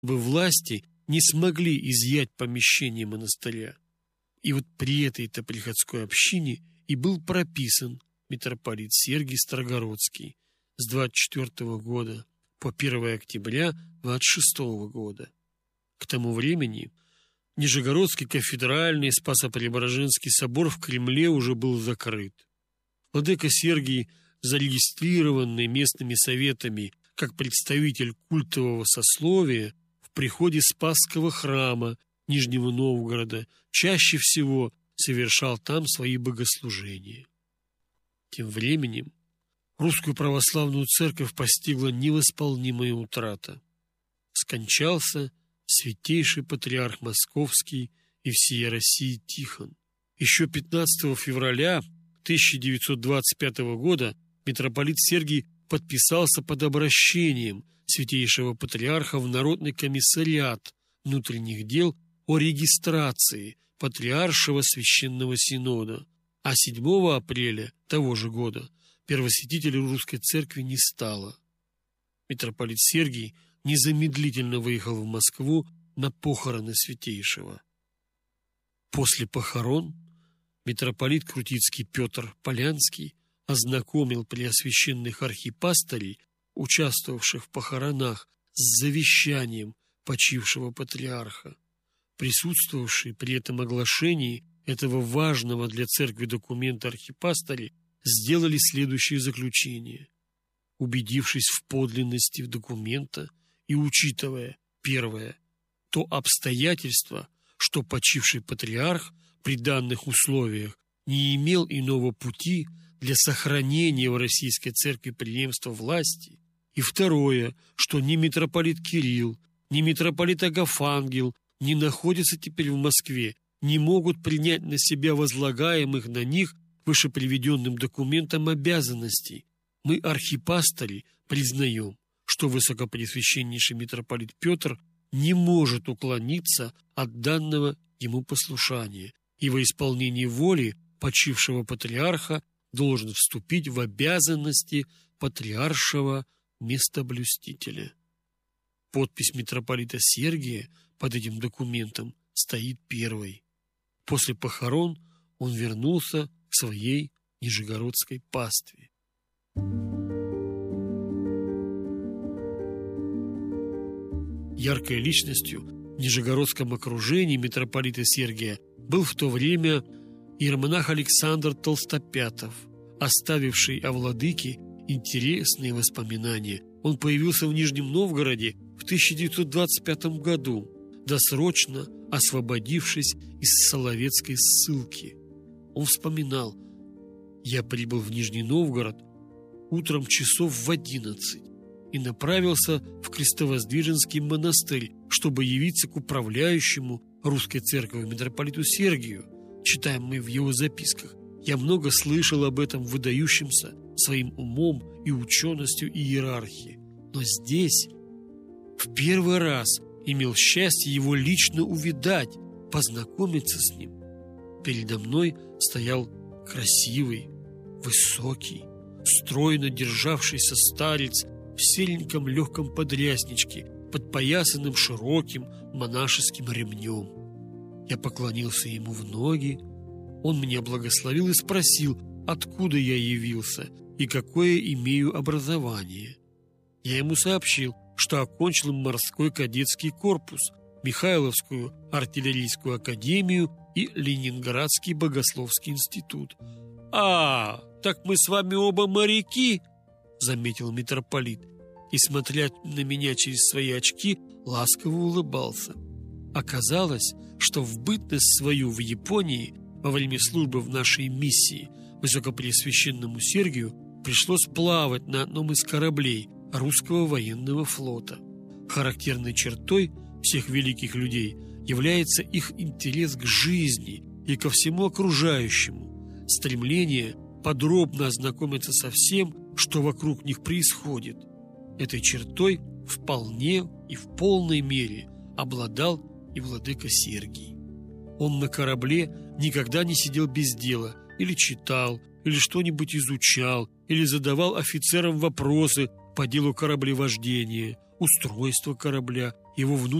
бы власти не смогли изъять помещение монастыря. И вот при этой-то приходской общине и был прописан митрополит Сергий Строгородский с 24 года по 1 октября 26 года. К тому времени Нижегородский кафедральный Спасо-Преображенский собор в Кремле уже был закрыт. Владыка Сергий, зарегистрированный местными советами как представитель культового сословия, в приходе Спасского храма Нижнего Новгорода чаще всего совершал там свои богослужения. Тем временем русскую православную церковь постигла невосполнимая утрата. Скончался святейший патриарх Московский и всея России Тихон. Еще 15 февраля 1925 года митрополит Сергий подписался под обращением святейшего патриарха в Народный комиссариат внутренних дел о регистрации Патриаршего Священного Синода, а 7 апреля того же года первосвятителем Русской Церкви не стало. Митрополит Сергий незамедлительно выехал в Москву на похороны святейшего. После похорон митрополит Крутицкий Петр Полянский ознакомил преосвященных архипастырей, участвовавших в похоронах, с завещанием почившего патриарха. Присутствовавшие при этом оглашении этого важного для церкви документа архипастыри сделали следующее заключение. Убедившись в подлинности документа и учитывая, первое, то обстоятельство, что почивший патриарх при данных условиях не имел иного пути для сохранения в Российской Церкви преемства власти, и второе, что ни митрополит Кирилл, ни митрополит Агафангел не находятся теперь в Москве, не могут принять на себя возлагаемых на них вышеприведенным документом обязанностей. Мы, архипастыри, признаем, что высокопреосвященнейший митрополит Петр не может уклониться от данного ему послушания и во исполнении воли почившего патриарха должен вступить в обязанности патриаршего местоблюстителя. Подпись митрополита Сергия под этим документом стоит первой. После похорон он вернулся к своей нижегородской пастве. Яркой личностью в нижегородском окружении митрополита Сергия был в то время иеромонах Александр Толстопятов, оставивший о владыке интересные воспоминания. Он появился в Нижнем Новгороде в 1925 году, досрочно освободившись из Соловецкой ссылки. Он вспоминал: «Я прибыл в Нижний Новгород утром часов в 11 и направился в Крестовоздвиженский монастырь, чтобы явиться к управляющему Русской Церковью митрополиту Сергию. Читаем мы в его записках. Я много слышал об этом выдающемся своим умом и ученостью иерархии. Но здесь в первый раз имел счастье его лично увидать, познакомиться с ним. Передо мной стоял красивый, высокий, стройно державшийся старец в сереньком легком подрясничке, подпоясанным широким монашеским ремнем. Я поклонился ему в ноги. Он меня благословил и спросил, откуда я явился и какое имею образование. Я ему сообщил, что окончил морской кадетский корпус, Михайловскую артиллерийскую академию и Ленинградский богословский институт. «А, так мы с вами оба моряки», — заметил митрополит, и, смотря на меня через свои очки, ласково улыбался. Оказалось, что в бытность свою в Японии во время службы в нашей миссии Высокопреосвященному Сергию пришлось плавать на одном из кораблей русского военного флота. Характерной чертой всех великих людей является их интерес к жизни и ко всему окружающему, стремление подробно ознакомиться со всем, что вокруг них происходит. Этой чертой вполне и в полной мере обладал и владыка Сергий. Он на корабле никогда не сидел без дела, или читал, или что-нибудь изучал, или задавал офицерам вопросы по делу кораблевождения, устройства корабля и его